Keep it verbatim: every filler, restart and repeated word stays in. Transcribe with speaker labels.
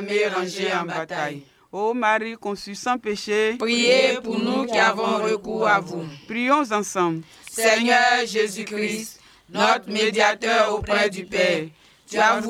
Speaker 1: et rangée en bataille.
Speaker 2: Ô Marie conçue sans péché,
Speaker 1: Priez pour nous qui avons recours à vous.
Speaker 2: Prions ensemble.
Speaker 1: Seigneur Jésus-Christ, notre médiateur auprès du Père, tu as voulu